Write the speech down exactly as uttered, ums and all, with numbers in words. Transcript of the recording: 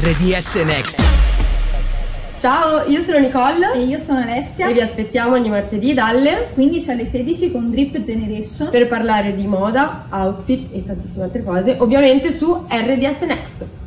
R D S Next. Ciao, io sono Nicole e io sono Alessia e vi aspettiamo ogni martedì dalle quindici alle sedici con Drip Generation per parlare di moda, outfit e tantissime altre cose, ovviamente su R D S Next.